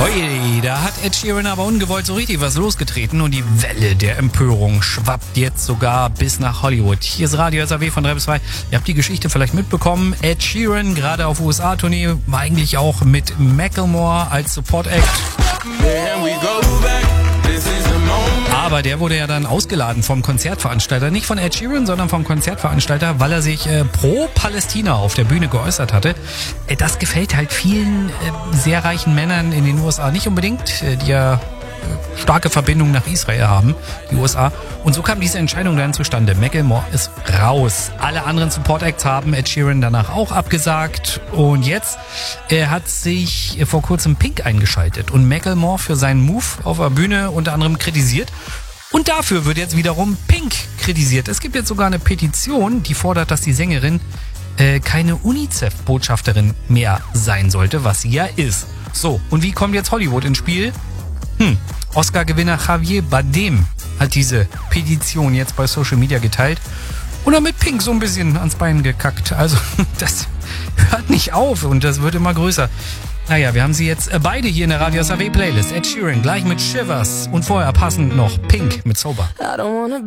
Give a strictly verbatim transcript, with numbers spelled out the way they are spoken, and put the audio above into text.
Hui, da hat Ed Sheeran aber ungewollt so richtig was losgetreten und die Welle der Empörung schwappt jetzt sogar bis nach Hollywood. Hier ist Radio S A W von drei bis zwei. Ihr habt die Geschichte vielleicht mitbekommen. Ed Sheeran, gerade auf U S A-Tournee, war eigentlich auch mit Macklemore als Support-Act. Aber der wurde ja dann ausgeladen vom Konzertveranstalter, nicht von Ed Sheeran, sondern vom Konzertveranstalter, weil er sich äh, pro Palästina auf der Bühne geäußert hatte. Äh, das gefällt halt vielen äh, sehr reichen Männern in den U S A nicht unbedingt, äh, die ja äh, starke Verbindungen nach Israel haben, die U S A. Und so kam diese Entscheidung dann zustande. Macklemore ist raus. Alle anderen Support-Acts haben Ed Sheeran danach auch abgesagt. Und jetzt äh, hat sich äh, vor kurzem Pink eingeschaltet und Macklemore für seinen Move auf der Bühne unter anderem kritisiert. Und dafür wird jetzt wiederum Pink kritisiert. Es gibt jetzt sogar eine Petition, die fordert, dass die Sängerin äh, keine UNICEF-Botschafterin mehr sein sollte, was sie ja ist. So, und wie kommt jetzt Hollywood ins Spiel? Hm, Oscar-Gewinner Javier Bardem hat diese Petition jetzt bei Social Media geteilt und damit Pink so ein bisschen ans Bein gekackt. Also das hört nicht auf und das wird immer größer. Naja, wir haben sie jetzt beide hier in der Radio S A W Playlist. Ed Sheeran gleich mit Shivers und vorher passend noch Pink mit Sober.